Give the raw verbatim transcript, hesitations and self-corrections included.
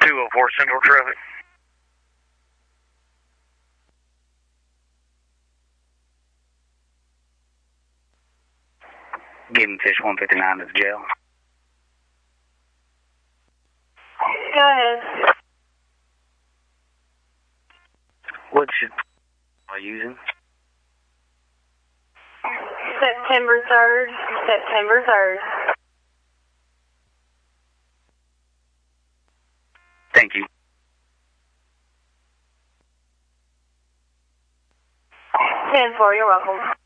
two oh four Central Traffic. Give him fish one fifty-nine to the jail. Go ahead. What should I using? September third. September third. Thank you. ten four, you're welcome.